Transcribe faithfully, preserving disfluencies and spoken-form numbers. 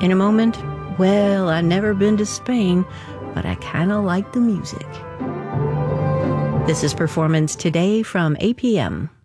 In a moment, well, I've never been to Spain, but I kind of like the music. This is Performance Today from A P M.